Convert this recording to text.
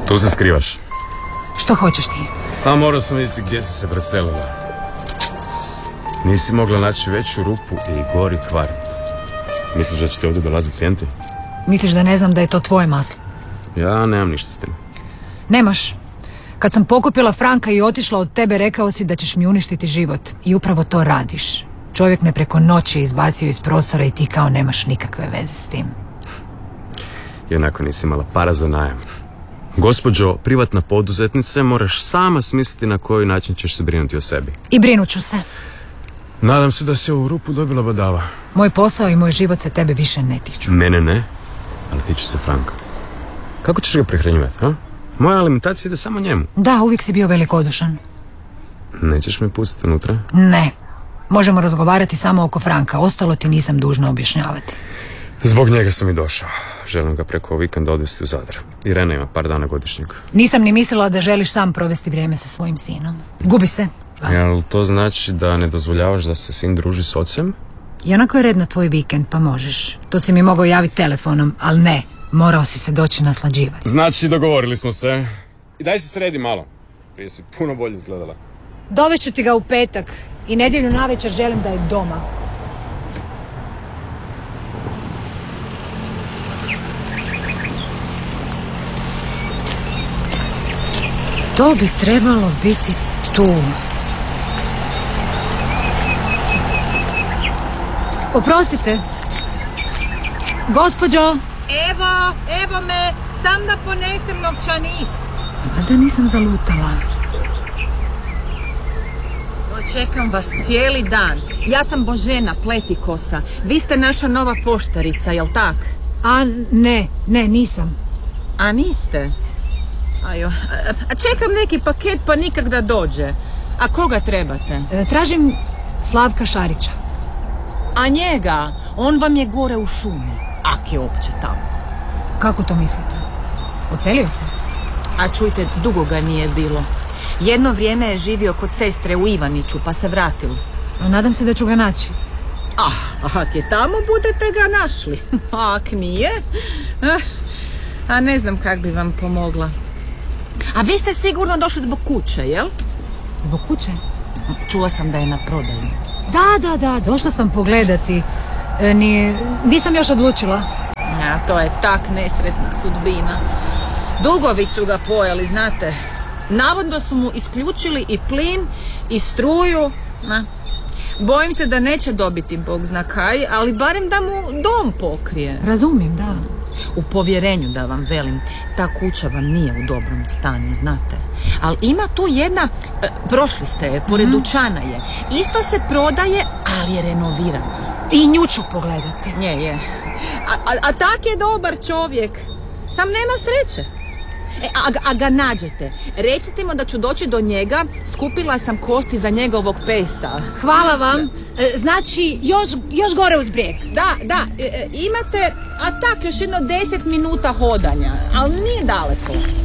Tu se skrivaš. Što hoćeš ti? Pa morao sam vidjeti gdje si se preselila. Nisi mogla naći veću rupu i gori kvart. Misliš da će te ovdje dolaziti klijenti? Misliš da ne znam da je to tvoje maslo? Ja nemam ništa s tim. Nemaš. Kad sam pokupila Franka i otišla od tebe, rekao si da ćeš mi uništiti život. I upravo to radiš. Čovjek me preko noći izbacio iz prostora i ti kao nemaš nikakve veze s tim. Jednako nisi imala para za najam. Gospođo, privatna poduzetnice, moraš sama smisliti na koji način ćeš se brinuti o sebi. I brinut ću se. Nadam se da si ovu rupu dobila badava. Moj posao i moj život se tebe više ne tiču. Mene ne, ali tiču se Franka. Kako ćeš ga prehranjivati, ha? Moja alimentacija ide samo njemu. Da, uvijek si bio velikodušan. Nećeš me pustiti unutra? Ne. Možemo razgovarati samo oko Franka. Ostalo ti nisam dužna objašnjavati. Zbog njega sam i došao. Želim ga preko vikenda odvesti u Zadar. Irena ima par dana godišnjeg. Nisam ni mislila da želiš sam provesti vrijeme sa svojim sinom. Gubi se. Jel to znači da ne dozvoljavaš da se sin druži s ocem? I onako je red na tvoj vikend, pa možeš. To si mi mogao javiti telefonom, ali ne. Morao si se doći naslađivati. Znači, dogovorili smo se. I daj se sredi malo. Prije si puno bolje izgledala. Dovešću ti ga u petak. I nedjelju navečer želim da je doma. To bi trebalo biti tu. Oprostite. Gospođo. Evo me, sam da ponesem novčanik. Valjda nisam zalutala. Čekam vas cijeli dan. Ja sam Božena Pletikosa. Vi ste naša nova poštarica, jel tak? A ne, nisam. A niste? Ajo, a čekam neki paket pa nikak da dođe. A koga trebate? Tražim Slavka Šarića. A njega? On vam je gore u šumi. Ak je uopće tamo. Kako to mislite? Odselio se? A čujte, dugo ga nije bilo. Jedno vrijeme je živio kod sestre u Ivaniću, pa se vratilo. Nadam se da ću ga naći. Ak je tamo, budete ga našli. Ak nije, a ne znam kak bi vam pomogla. A vi ste sigurno došli zbog kuće, jel? Zbog kuće? Čula sam da je na prodaju. Da, došla sam pogledati. Nisam još odlučila. To je tak nesretna sudbina. Dugovi su ga pojeli, znate. Navodno su mu isključili i plin i struju. Bojim se da neće dobiti Bog zna kaj, ali barem da mu dom pokrije. Razumijem, da. U povjerenju da vam velim, ta kuća vam nije u dobrom stanju, znate. Ali ima tu jedna, prošli ste je, pored dućana je. Isto se prodaje, ali je renovirana. I nju ću pogledati. Je. A tak je dobar čovjek. Sam nema sreće. A ga nađete. Recite mu da ću doći do njega. Skupila sam kosti za njegovog pesa. Hvala vam. Znači, još gore uz brijeg. Da. Imate, a tak, još jedno 10 minuta hodanja. Ali nije daleko.